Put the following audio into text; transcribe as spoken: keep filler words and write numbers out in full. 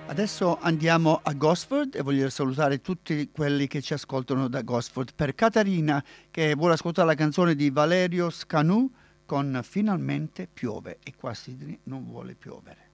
Adesso andiamo a Gosford e voglio salutare tutti quelli che ci ascoltano da Gosford. Per Caterina, che vuole ascoltare la canzone di Valerio Scanu con Finalmente piove, e qua Sydney non vuole piovere.